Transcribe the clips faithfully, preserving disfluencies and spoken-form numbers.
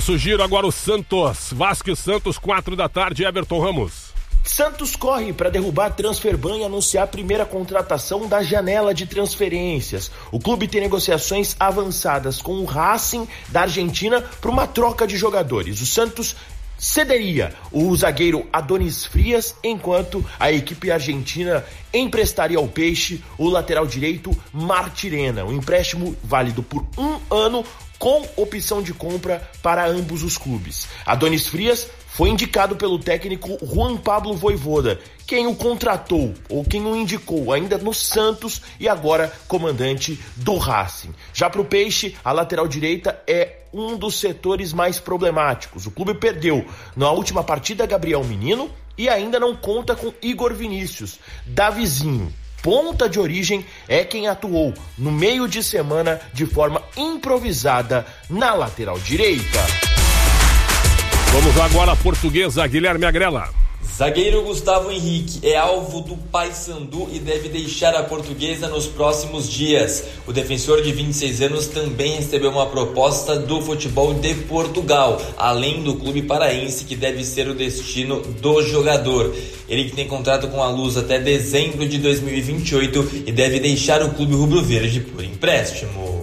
Sugiro agora o Santos. Vasco e Santos, quatro da tarde, Everton Ramos. Santos corre para derrubar a Transferban e anunciar a primeira contratação da janela de transferências. O clube tem negociações avançadas com o Racing da Argentina para uma troca de jogadores. O Santos cederia o zagueiro Adonis Frias, enquanto a equipe argentina emprestaria ao Peixe o lateral direito Martirena. Um empréstimo válido por um ano com opção de compra para ambos os clubes. Adonis Frias foi indicado pelo técnico Juan Pablo Vojvoda, quem o contratou ou quem o indicou ainda no Santos e agora comandante do Racing. Já para o Peixe, a lateral direita é um dos setores mais problemáticos. O clube perdeu na última partida Gabriel Menino e ainda não conta com Igor Vinícius. Davizinho, ponta de origem, é quem atuou no meio de semana de forma improvisada na lateral direita. Vamos agora à Portuguesa, Guilherme Agrela. Zagueiro Gustavo Henrique é alvo do Paysandu e deve deixar a Portuguesa nos próximos dias. O defensor de vinte e seis anos também recebeu uma proposta do futebol de Portugal, além do clube paraense, que deve ser o destino do jogador. Ele que tem contrato com a Luz até dezembro de dois mil e vinte e oito e deve deixar o clube rubro-verde por empréstimo.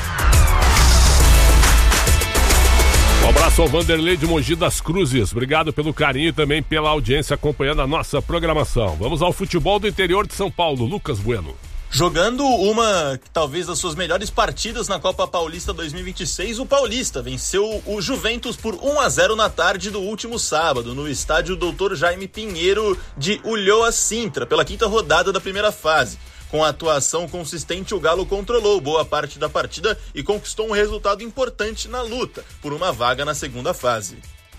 Um abraço ao Vanderlei de Mogi das Cruzes. Obrigado pelo carinho e também pela audiência acompanhando a nossa programação. Vamos ao futebol do interior de São Paulo. Lucas Bueno. Jogando uma, talvez, das suas melhores partidas na Copa Paulista dois mil e vinte e seis, o Paulista venceu o Juventus por um a zero na tarde do último sábado, no estádio doutor Jaime Pinheiro de Ulloa Sintra, pela quinta rodada da primeira fase. Com a atuação consistente, o Galo controlou boa parte da partida e conquistou um resultado importante na luta por uma vaga na segunda fase.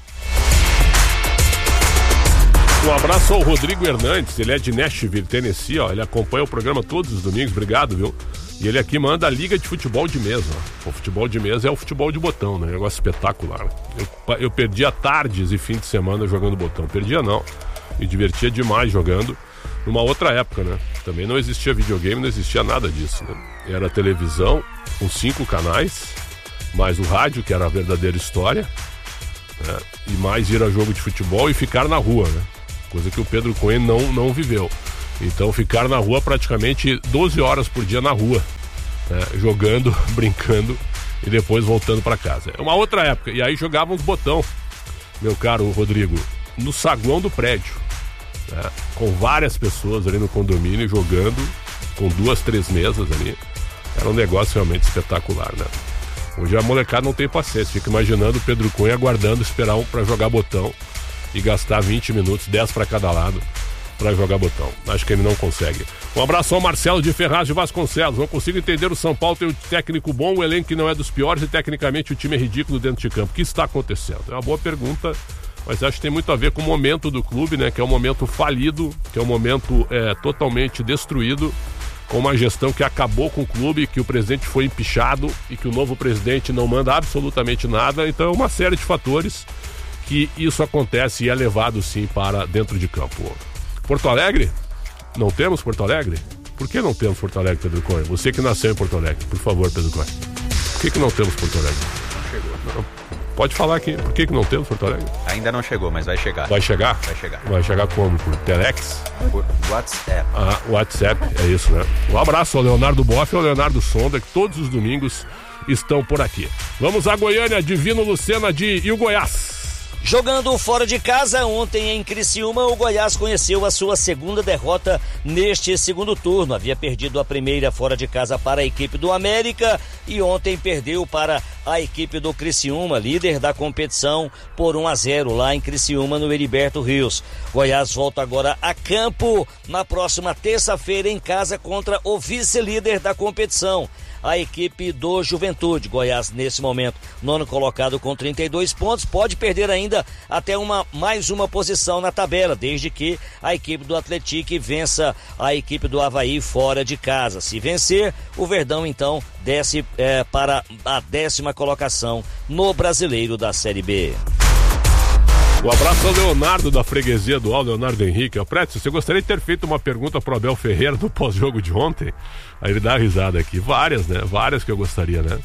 Um abraço ao Rodrigo Hernandes, ele é de Nashville, Tennessee, ó. Ele acompanha o programa todos os domingos, obrigado, viu? E ele aqui manda a Liga de Futebol de Mesa. O futebol de mesa é o futebol de botão, né? Negócio espetacular. Eu, eu perdia tardes e fim de semana jogando botão. Perdia não, me divertia demais jogando. Numa outra época, né? Também não existia videogame, não existia nada disso, né? Era televisão com cinco canais, mais o rádio, que era a verdadeira história, né? E mais ir a jogo de futebol e ficar na rua, né? Coisa que o Pedro Cunha não, não viveu. Então ficar na rua praticamente doze horas por dia na rua, né? Jogando, brincando e depois voltando para casa. É uma outra época. E aí jogávamos botão, meu caro Rodrigo, no saguão do prédio. É, com várias pessoas ali no condomínio jogando, com duas, três mesas ali. Era um negócio realmente espetacular, né? Hoje a molecada não tem paciência, fica imaginando o Pedro Cunha aguardando esperar um para jogar botão e gastar vinte minutos, dez para cada lado para jogar botão. Acho que ele não consegue. Um abraço ao Marcelo de Ferraz de Vasconcelos. Não consigo entender, o São Paulo tem um técnico bom, o elenco que não é dos piores e tecnicamente o time é ridículo dentro de campo. O que está acontecendo? É uma boa pergunta, mas acho que tem muito a ver com o momento do clube, né? Que é um momento falido, que é um momento é, totalmente destruído, com uma gestão que acabou com o clube, que o presidente foi empichado e que o novo presidente não manda absolutamente nada. Então é uma série de fatores que isso acontece e é levado sim para dentro de campo. Porto Alegre? Não temos Porto Alegre? Por que não temos Porto Alegre, Pedro Cunha? Você que nasceu em Porto Alegre, por favor, Pedro Cunha. Por que que não temos Porto Alegre? Não chegou. Não. Pode falar aqui, por que que não temos Porto Alegre? Ainda não chegou, mas vai chegar. Vai chegar? Vai chegar. Vai chegar como? Por Telex? Por WhatsApp. Ah, WhatsApp, é isso, né? Um abraço ao Leonardo Boff e ao Leonardo Sonda, que todos os domingos estão por aqui. Vamos a Goiânia, Divino Lucena de e o Goiás. Jogando fora de casa, ontem em Criciúma, o Goiás conheceu a sua segunda derrota neste segundo turno. Havia perdido a primeira fora de casa para a equipe do América e ontem perdeu para a equipe do Criciúma, líder da competição, por um a zero lá em Criciúma, no Heriberto Rios. Goiás volta agora a campo na próxima terça-feira em casa contra o vice-líder da competição, a equipe do Juventude. Goiás, nesse momento, nono colocado com trinta e dois pontos, pode perder ainda até uma, mais uma posição na tabela, desde que a equipe do Atlético vença a equipe do Avaí fora de casa. Se vencer, o Verdão, então, desce é, para a décima colocação no Brasileiro da Série B. Um abraço ao Leonardo da freguesia do Al, Leonardo Henrique. Ó, Preto, você gostaria de ter feito uma pergunta pro Abel Ferreira no pós-jogo de ontem? Aí ele dá uma risada aqui. Várias, né? Várias que eu gostaria, né?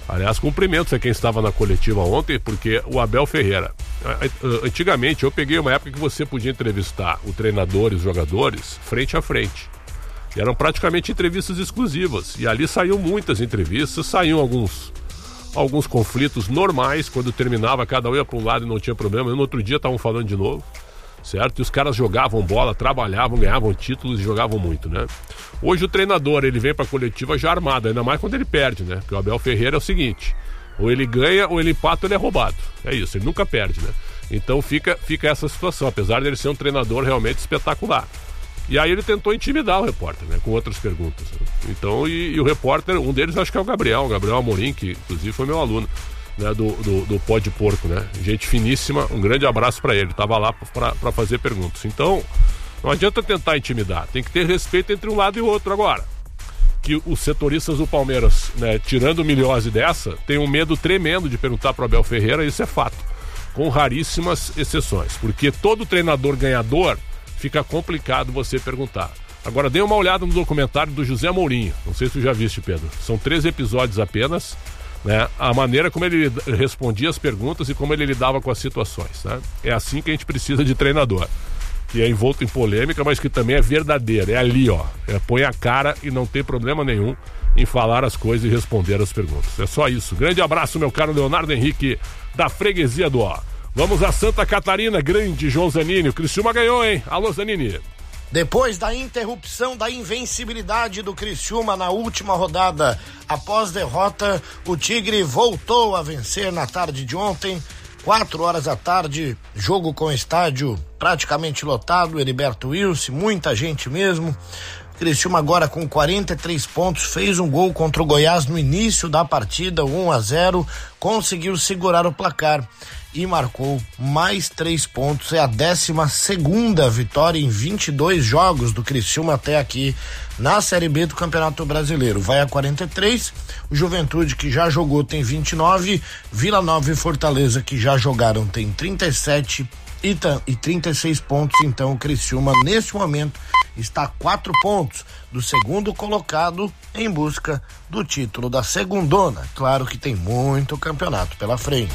Aliás, cumprimentos a quem estava na coletiva ontem, porque o Abel Ferreira, antigamente eu peguei uma época que você podia entrevistar o treinador e os jogadores frente a frente. E eram praticamente entrevistas exclusivas. E ali saíam muitas entrevistas, saíam alguns, alguns conflitos normais, quando terminava, cada um ia para um lado e não tinha problema. E no outro dia estavam falando de novo, certo? E os caras jogavam bola, trabalhavam, ganhavam títulos e jogavam muito, né? Hoje o treinador, ele vem para a coletiva já armado, ainda mais quando ele perde, né? Porque o Abel Ferreira é o seguinte, ou ele ganha, ou ele empata, ou ele é roubado. É isso, ele nunca perde, né? Então fica, fica essa situação, apesar de ele ser um treinador realmente espetacular. E aí ele tentou intimidar o repórter, né? Com outras perguntas, né? Então, e, e o repórter, um deles acho que é o Gabriel, o Gabriel Amorim, que inclusive foi meu aluno, né, do, do, do Pó de Porco, né? Gente finíssima, um grande abraço para ele, tava lá para fazer perguntas. Então, não adianta tentar intimidar, tem que ter respeito entre um lado e o outro. Agora, que os setoristas do Palmeiras, né, tirando milhose dessa, tem um medo tremendo de perguntar para o Abel Ferreira, isso é fato, com raríssimas exceções, porque todo treinador ganhador fica complicado você perguntar. Agora, dê uma olhada no documentário do José Mourinho, não sei se tu já viste, Pedro, são três episódios apenas, né, a maneira como ele respondia as perguntas e como ele lidava com as situações, né? É assim que a gente precisa de treinador, que é envolto em polêmica, mas que também é verdadeiro, é ali, ó, é, põe a cara e não tem problema nenhum em falar as coisas e responder as perguntas, é só isso. Grande abraço, meu caro Leonardo Henrique, da freguesia do Ó. Vamos a Santa Catarina, grande João Zanini, o Criciúma ganhou, hein? Alô, Zanini. Depois da interrupção da invencibilidade do Criciúma na última rodada, após derrota, o Tigre voltou a vencer na tarde de ontem, quatro horas da tarde, jogo com estádio praticamente lotado, Heriberto Wilson, muita gente mesmo. Criciúma agora com quarenta e três pontos, fez um gol contra o Goiás no início da partida, um a zero, conseguiu segurar o placar e marcou mais três pontos. É a décima segunda vitória em vinte e dois jogos do Criciúma até aqui na Série B do Campeonato Brasileiro. Vai a quarenta e três, o Juventude, que já jogou, tem vinte e nove, Vila Nova e Fortaleza, que já jogaram, tem trinta e sete e, e trinta e seis pontos. Então o Criciúma nesse momento está a quatro pontos do segundo colocado em busca do título da segundona. Claro que tem muito campeonato pela frente.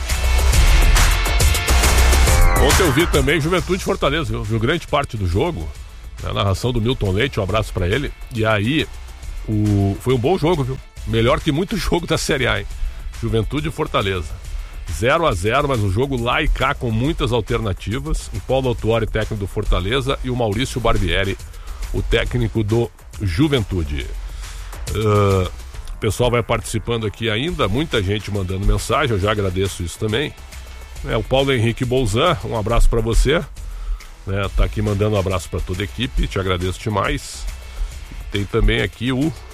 Ontem eu vi também Juventude e Fortaleza, viu? Viu grande parte do jogo, né? A narração do Milton Leite, um abraço pra ele. E aí, o... foi um bom jogo, viu? Melhor que muito jogo da Série A, hein? Juventude e Fortaleza. zero a zero, mas um jogo lá e cá com muitas alternativas. O Paulo Autuori, técnico do Fortaleza, e o Maurício Barbieri, o técnico do Juventude. Uh, o pessoal vai participando aqui ainda, muita gente mandando mensagem, eu já agradeço isso também. É, o Paulo Henrique Bolzan, um abraço para você, né, tá aqui mandando um abraço para toda a equipe, te agradeço demais. Tem também aqui o uh,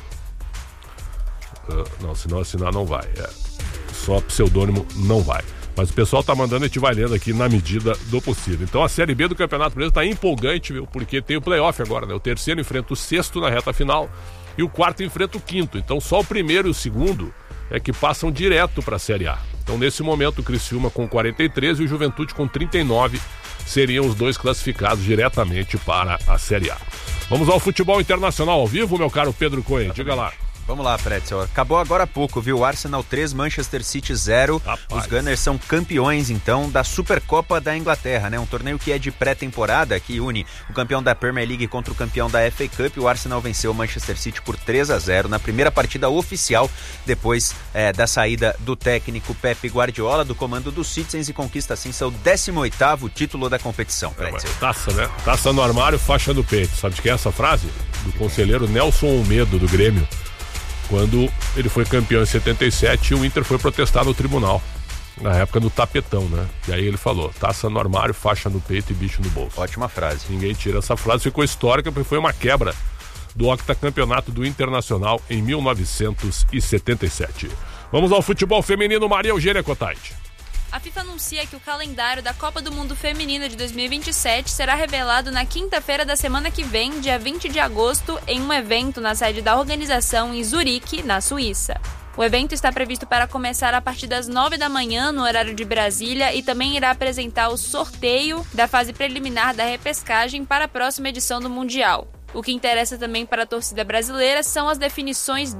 não, se não assinar não vai, é, só pseudônimo não vai, mas o pessoal tá mandando, a gente vai lendo aqui na medida do possível. Então a Série B do Campeonato Brasileiro tá empolgante, viu, porque tem o playoff agora, né, o terceiro enfrenta o sexto na reta final e o quarto enfrenta o quinto, então só o primeiro e o segundo é que passam direto para a Série A. Então, nesse momento, o Criciúma com quarenta e três e o Juventude com trinta e nove seriam os dois classificados diretamente para a Série A. Vamos ao futebol internacional ao vivo, meu caro Pedro Coelho. Diga lá. Vamos lá, Pretzel. Acabou agora há pouco, viu? Arsenal três, Manchester City zero. Rapaz. Os Gunners são campeões, então, da Supercopa da Inglaterra, né? Um torneio que é de pré-temporada, que une o campeão da Premier League contra o campeão da F A Cup. O Arsenal venceu o Manchester City por três a zero na primeira partida oficial, depois é, da saída do técnico Pep Guardiola, do comando dos Citizens, e conquista assim seu décimo oitavo título da competição, Pretzel. É, taça, né? Taça no armário, faixa no peito. Sabe de quem é essa frase? Do conselheiro Nelson Almedo, do Grêmio. Quando ele foi campeão em setenta e sete, o Inter foi protestar no tribunal, na época do tapetão, né? E aí ele falou, taça no armário, faixa no peito e bicho no bolso. Ótima frase. Ninguém tira essa frase, ficou histórica, porque foi uma quebra do octacampeonato do Internacional em mil novecentos e setenta e sete. Vamos ao futebol feminino, Maria Eugênia Cotaiti. A FIFA anuncia que o calendário da Copa do Mundo Feminina de dois mil e vinte e sete será revelado na quinta-feira da semana que vem, dia vinte de agosto, em um evento na sede da organização em Zurique, na Suíça. O evento está previsto para começar a partir das nove da manhã, no horário de Brasília, e também irá apresentar o sorteio da fase preliminar da repescagem para a próxima edição do Mundial. O que interessa também para a torcida brasileira são as definições de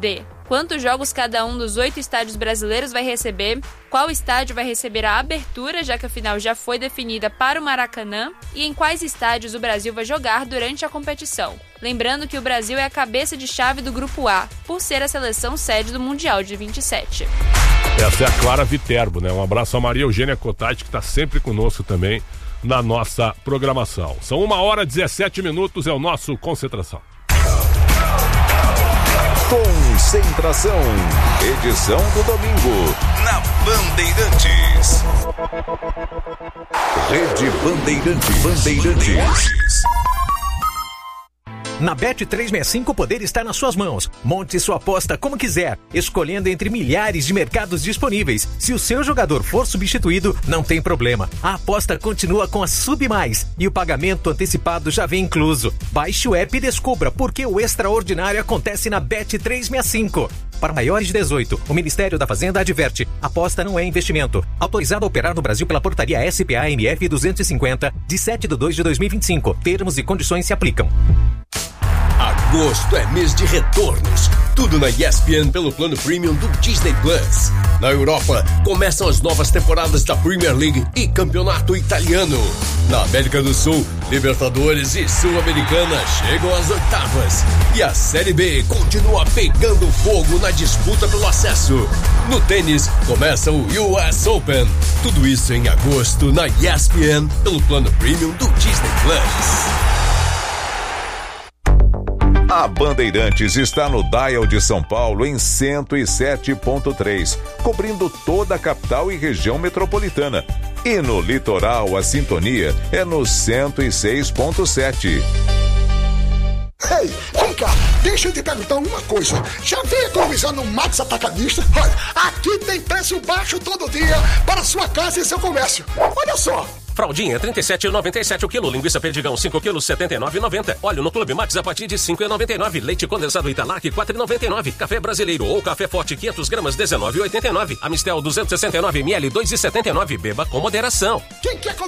quantos jogos cada um dos oito estádios brasileiros vai receber, qual estádio vai receber a abertura, já que a final já foi definida para o Maracanã, e em quais estádios o Brasil vai jogar durante a competição. Lembrando que o Brasil é a cabeça de chave do Grupo A, por ser a seleção sede do Mundial de vinte e sete. Essa é a Clara Viterbo, né? Um abraço a Maria Eugênia Cotati, que está sempre conosco também na nossa programação. São uma hora e dezessete minutos, é o nosso Concentração. Concentração, edição do domingo, na Bandeirantes. Rede Bandeirantes. Bandeirantes. Na Bet trezentos e sessenta e cinco o poder está nas suas mãos. Monte sua aposta como quiser, escolhendo entre milhares de mercados disponíveis. Se o seu jogador for substituído, não tem problema. A aposta continua com a Sub Mais e o pagamento antecipado já vem incluso. Baixe o app e descubra por que o extraordinário acontece na Bet trezentos e sessenta e cinco. Para maiores de dezoito, o Ministério da Fazenda adverte: aposta não é investimento. Autorizado a operar no Brasil pela portaria S P A M F duzentos e cinquenta, de sete de dois de dois mil e vinte e cinco. Termos e condições se aplicam. Agosto é mês de retornos. Tudo na E S P N pelo plano premium do Disney Plus. Na Europa, começam as novas temporadas da Premier League e Campeonato Italiano. Na América do Sul, Libertadores e Sul-Americana chegam às oitavas. E a Série B continua pegando fogo na disputa pelo acesso. No tênis, começa o U S Open. Tudo isso em agosto na E S P N pelo plano premium do Disney Plus. A Bandeirantes está no Dial de São Paulo em cento e sete ponto três, cobrindo toda a capital e região metropolitana. E no litoral, a sintonia é no cento e seis ponto sete. Ei, vem cá, deixa eu te perguntar uma coisa. Já veio economizar no Max Atacadista? Olha, aqui tem preço baixo todo dia para sua casa e seu comércio. Olha só. Fraldinha, trinta e sete reais e noventa e sete centavos o quilo. Linguiça Perdigão, cinco quilos, setenta e nove reais e noventa centavos. Óleo no Clube Max a partir de cinco reais e noventa e nove centavos. Leite condensado Italac, quatro reais e noventa e nove centavos. Café brasileiro ou café forte, quinhentas gramas, dezenove reais e oitenta e nove centavos. Amistel, duzentos e sessenta e nove mililitros, dois reais e setenta e nove centavos. Beba com moderação. Quem quer economizar